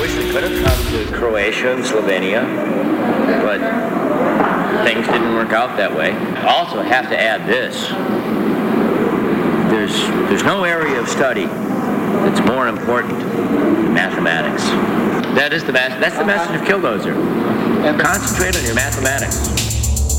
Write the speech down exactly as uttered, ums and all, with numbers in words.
wish we could have come to Croatia and Slovenia, but things didn't work out that way. I also have to add this. There's, there's no area of study that's more important than mathematics. That is the, that's the message of Killdozer. Concentrate on your mathematics.